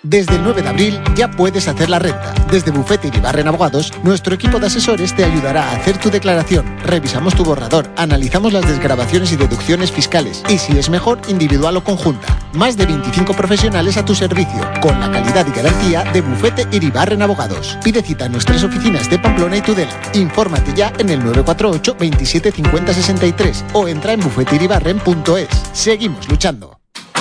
Desde el 9 de abril ya puedes hacer la renta. Desde Bufete Iribarren Abogados, nuestro equipo de asesores te ayudará a hacer tu declaración. Revisamos tu borrador, analizamos las desgravaciones y deducciones fiscales y, si es mejor, individual o conjunta. Más de 25 profesionales a tu servicio, con la calidad y garantía de Bufete Iribarren Abogados. Pide cita en nuestras oficinas de Pamplona y Tudela. Infórmate ya en el 948 27 50 63 o entra en bufeteiribarren.es. Seguimos luchando.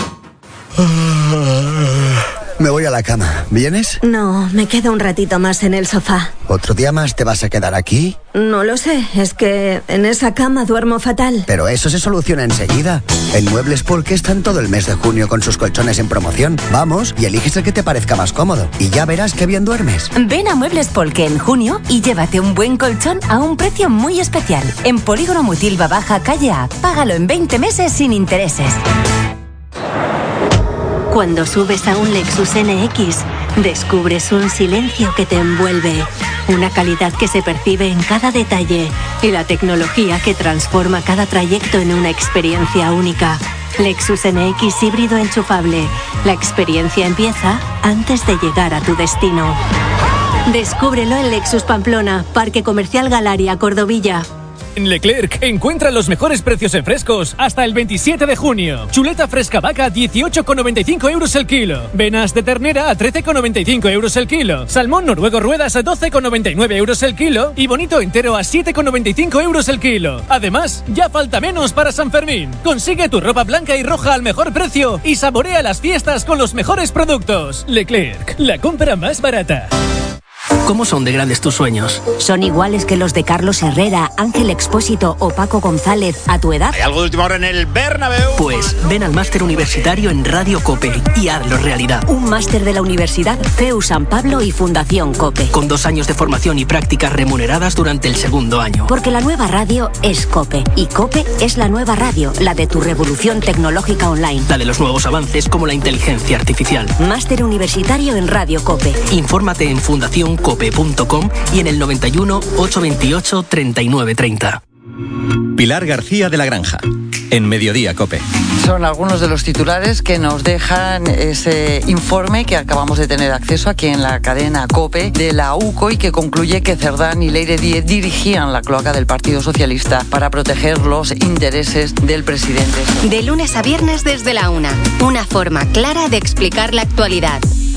Me voy a la cama. ¿Vienes? No, me quedo un ratito más en el sofá. ¿Otro día más te vas a quedar aquí? No lo sé, es que en esa cama duermo fatal. Pero eso se soluciona enseguida. En Muebles Polke están todo el mes de junio con sus colchones en promoción. Vamos y eliges el que te parezca más cómodo. Y ya verás qué bien duermes. Ven a Muebles Polke en junio y llévate un buen colchón a un precio muy especial. En Polígono Mutilva Baja, calle A. Págalo en 20 meses sin intereses. Cuando subes a un Lexus NX, descubres un silencio que te envuelve, una calidad que se percibe en cada detalle y la tecnología que transforma cada trayecto en una experiencia única. Lexus NX híbrido enchufable. La experiencia empieza antes de llegar a tu destino. Descúbrelo en Lexus Pamplona, Parque Comercial Galaria, Cordovilla. En Leclerc encuentra los mejores precios en frescos hasta el 27 de junio. Chuleta fresca vaca a 18,95 euros el kilo. Venas de ternera a 13,95 euros el kilo. Salmón noruego ruedas a 12,99 euros el kilo. Y bonito entero a 7,95 euros el kilo. Además, ya falta menos para San Fermín. Consigue tu ropa blanca y roja al mejor precio y saborea las fiestas con los mejores productos. Leclerc, la compra más barata. ¿Cómo son de grandes tus sueños? ¿Son iguales que los de Carlos Herrera, Ángel Expósito o Paco González a tu edad? ¿Hay algo de última hora en el Bernabéu? Pues ven al máster universitario en Radio COPE y hazlo realidad. Un máster de la Universidad CEU San Pablo y Fundación COPE. Con 2 años de formación y prácticas remuneradas durante el segundo año. Porque la nueva radio es COPE. Y COPE es la nueva radio, la de tu revolución tecnológica online. La de los nuevos avances como la inteligencia artificial. Máster universitario en Radio COPE. Infórmate en fundacioncope.com y en el 91 828 3930. Pilar García de la Granja, en Mediodía COPE. Son algunos de los titulares que nos dejan ese informe que acabamos de tener acceso aquí en la cadena COPE de la UCO y que concluye que Cerdán y Leire Díez dirigían la cloaca del Partido Socialista para proteger los intereses del presidente. De lunes a viernes desde la 1. Una forma clara de explicar la actualidad.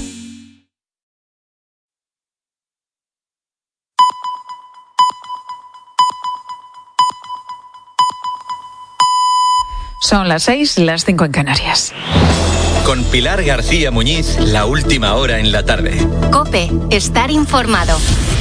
Son las 6, las 5 en Canarias. Con Pilar García Muñiz, la última hora en la tarde. COPE, estar informado.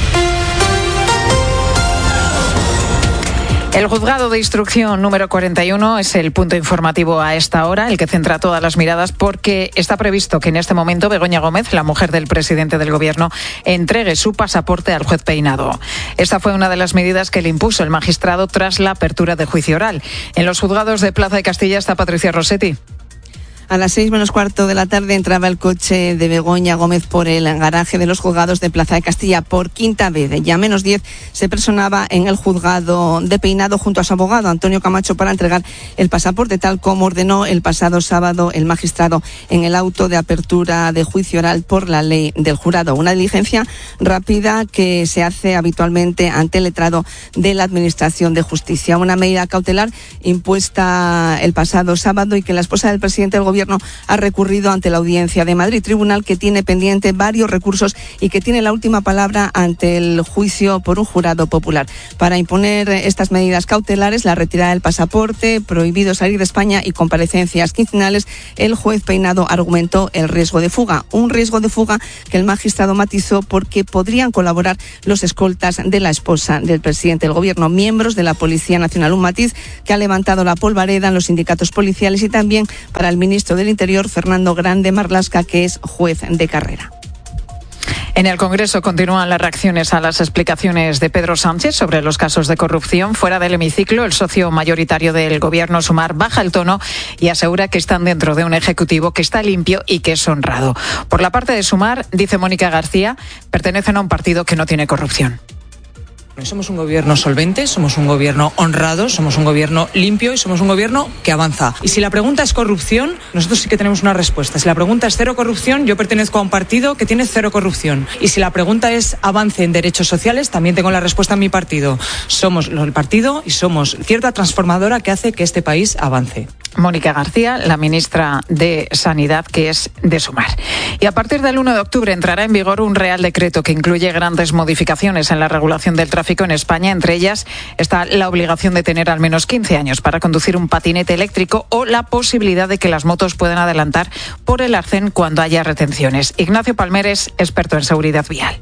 El juzgado de instrucción número 41 es el punto informativo a esta hora, el que centra todas las miradas, porque está previsto que en este momento Begoña Gómez, la mujer del presidente del Gobierno, entregue su pasaporte al juez Peinado. Esta fue una de las medidas que le impuso el magistrado tras la apertura de juicio oral. En los juzgados de Plaza de Castilla está Patricia Rossetti. A las 6 menos cuarto de la tarde entraba el coche de Begoña Gómez por el garaje de los juzgados de Plaza de Castilla por quinta vez. Ya a menos 10 se personaba en el juzgado de Peinado junto a su abogado Antonio Camacho para entregar el pasaporte, tal como ordenó el pasado sábado el magistrado en el auto de apertura de juicio oral por la ley del jurado. Una diligencia rápida que se hace habitualmente ante el letrado de la Administración de Justicia. Una medida cautelar impuesta el pasado sábado y que la esposa del presidente del Gobierno ha recurrido ante la Audiencia de Madrid, tribunal que tiene pendiente varios recursos y que tiene la última palabra ante el juicio por un jurado popular. Para imponer estas medidas cautelares, la retirada del pasaporte, prohibido salir de España y comparecencias quincenales, el juez Peinado argumentó el riesgo de fuga. Un riesgo de fuga que el magistrado matizó porque podrían colaborar los escoltas de la esposa del presidente del Gobierno, miembros de la Policía Nacional. Un matiz que ha levantado la polvareda en los sindicatos policiales y también para el ministro del Interior, Fernando Grande Marlasca, que es juez de carrera. En el Congreso continúan las reacciones a las explicaciones de Pedro Sánchez sobre los casos de corrupción. Fuera del hemiciclo, el socio mayoritario del Gobierno, Sumar, baja el tono y asegura que están dentro de un ejecutivo que está limpio y que es honrado. Por la parte de Sumar, dice Mónica García, pertenecen a un partido que no tiene corrupción. Somos un gobierno solvente, somos un gobierno honrado, somos un gobierno limpio y somos un gobierno que avanza. Y si la pregunta es corrupción, nosotros sí que tenemos una respuesta. Si la pregunta es cero corrupción, yo pertenezco a un partido que tiene cero corrupción. Y si la pregunta es avance en derechos sociales, también tengo la respuesta en mi partido. Somos el partido y somos cierta transformadora que hace que este país avance. Mónica García, la ministra de Sanidad, que es de Sumar. Y a partir del 1 de octubre entrará en vigor un Real Decreto que incluye grandes modificaciones en la regulación del tráfico en España. Entre ellas está la obligación de tener al menos 15 años para conducir un patinete eléctrico o la posibilidad de que las motos puedan adelantar por el arcén cuando haya retenciones. Ignacio Palmeres, experto en seguridad vial.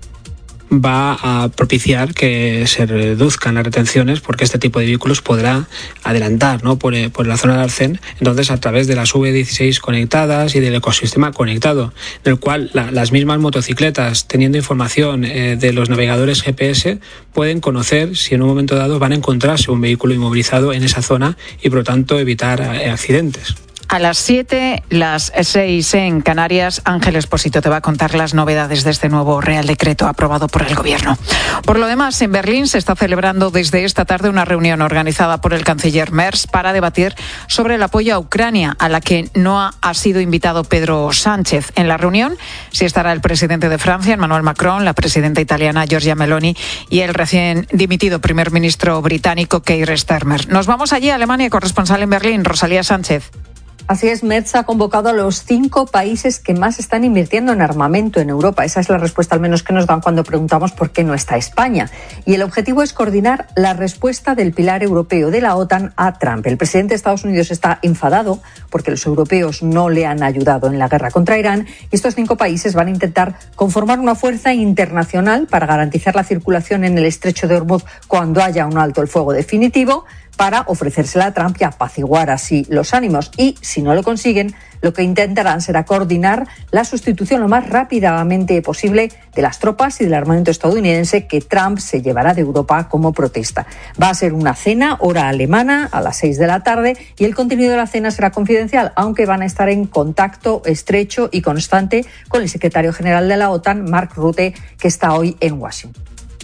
Va a propiciar que se reduzcan las retenciones porque este tipo de vehículos podrá adelantar, ¿no? por la zona del arcén, entonces a través de las V16 conectadas y del ecosistema conectado, en el cual las mismas motocicletas, teniendo información de los navegadores GPS, pueden conocer si en un momento dado van a encontrarse un vehículo inmovilizado en esa zona y por lo tanto evitar accidentes. A las 7, las 6 en Canarias, Ángel Expósito te va a contar las novedades de este nuevo Real Decreto aprobado por el Gobierno. Por lo demás, en Berlín se está celebrando desde esta tarde una reunión organizada por el canciller Merz para debatir sobre el apoyo a Ucrania, a la que no ha sido invitado Pedro Sánchez. En la reunión sí estará el presidente de Francia, Emmanuel Macron, la presidenta italiana Giorgia Meloni y el recién dimitido primer ministro británico Keir Starmer. Nos vamos allí a Alemania, corresponsal en Berlín, Rosalía Sánchez. Así es, Merz ha convocado a los 5 países que más están invirtiendo en armamento en Europa. Esa es la respuesta al menos que nos dan cuando preguntamos por qué no está España. Y el objetivo es coordinar la respuesta del pilar europeo de la OTAN a Trump. El presidente de Estados Unidos está enfadado porque los europeos no le han ayudado en la guerra contra Irán y estos 5 países van a intentar conformar una fuerza internacional para garantizar la circulación en el estrecho de Hormuz cuando haya un alto el fuego definitivo, para ofrecérsela a Trump y apaciguar así los ánimos. Y si no lo consiguen, lo que intentarán será coordinar la sustitución lo más rápidamente posible de las tropas y del armamento estadounidense que Trump se llevará de Europa como protesta. Va a ser una cena, hora alemana, a las 6 de la tarde, y el contenido de la cena será confidencial, aunque van a estar en contacto estrecho y constante con el secretario general de la OTAN, Mark Rutte, que está hoy en Washington.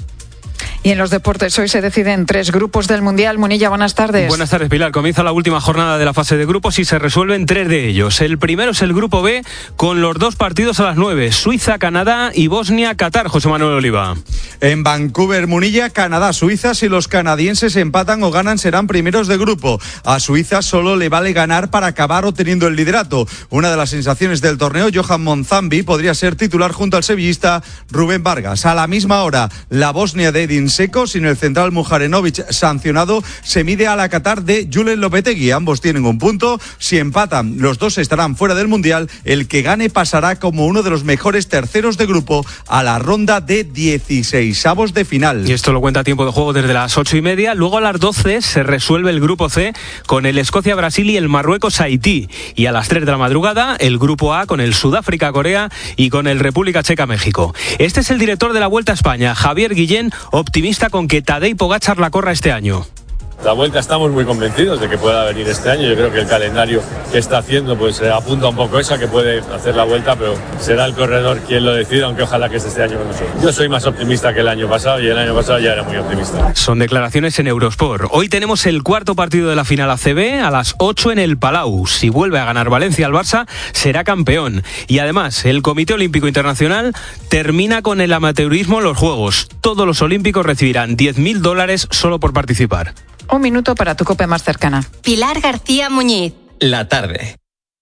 Y en los deportes hoy se deciden 3 grupos del Mundial. Munilla, buenas tardes. Buenas tardes, Pilar. Comienza la última jornada de la fase de grupos y se resuelven 3 de ellos. El primero es el grupo B con los 2 partidos a las 9. Suiza, Canadá y Bosnia, Qatar. José Manuel Oliva. En Vancouver, Munilla, Canadá, Suiza. Si los canadienses empatan o ganan serán primeros de grupo. A Suiza solo le vale ganar para acabar obteniendo el liderato. Una de las sensaciones del torneo, Johan Monzambi, podría ser titular junto al sevillista Rubén Vargas. A la misma hora, la Bosnia de Edin Seco, sin el central Mujarenovic sancionado, se mide a la Qatar de Julen Lopetegui. Ambos tienen un punto. Si empatan, los dos estarán fuera del Mundial. El que gane pasará como uno de los mejores terceros de grupo a la ronda de 16avos de final. Y esto lo cuenta a tiempo de juego desde las 8:30. Luego a las 12 se resuelve el grupo C con el Escocia-Brasil y el Marruecos-Haití. Y a las 3 de la madrugada el grupo A con el Sudáfrica-Corea y con el República Checa-México. Este es el director de la Vuelta a España, Javier Guillén, optimista con que Tadej Pogačar la corra este año. La Vuelta estamos muy convencidos de que pueda venir este año. Yo creo que el calendario que está haciendo pues apunta un poco a eso, que puede hacer la Vuelta, pero será el corredor quien lo decida, aunque ojalá que esté este año con nosotros. Yo soy más optimista que el año pasado y el año pasado ya era muy optimista. Son declaraciones en Eurosport. Hoy tenemos el 4º partido de la final ACB a las 8 en el Palau. Si vuelve a ganar Valencia al Barça, será campeón. Y además, el Comité Olímpico Internacional termina con el amateurismo en los Juegos. Todos los olímpicos recibirán $10.000 solo por participar. Un minuto para tu COPE más cercana. Pilar García Muñiz. La tarde.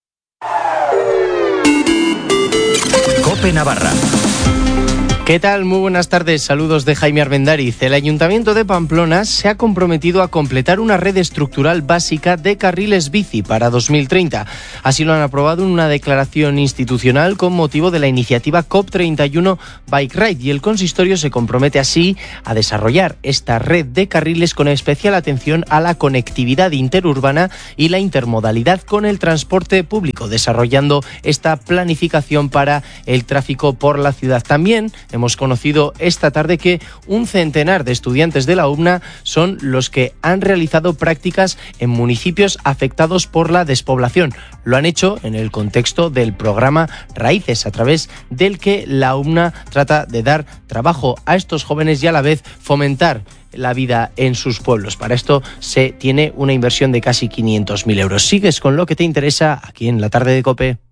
COPE Navarra. ¿Qué tal? Muy buenas tardes, saludos de Jaime Armendariz. El Ayuntamiento de Pamplona se ha comprometido a completar una red estructural básica de carriles bici para 2030. Así lo han aprobado en una declaración institucional con motivo de la iniciativa COP31 Bike Ride, y el consistorio se compromete así a desarrollar esta red de carriles con especial atención a la conectividad interurbana y la intermodalidad con el transporte público, desarrollando esta planificación para el tráfico por la ciudad. También hemos conocido esta tarde que un centenar de estudiantes de la UBNA son los que han realizado prácticas en municipios afectados por la despoblación. Lo han hecho en el contexto del programa Raíces, a través del que la UBNA trata de dar trabajo a estos jóvenes y a la vez fomentar la vida en sus pueblos. Para esto se tiene una inversión de casi 500.000 euros. Sigues con lo que te interesa aquí en la tarde de COPE.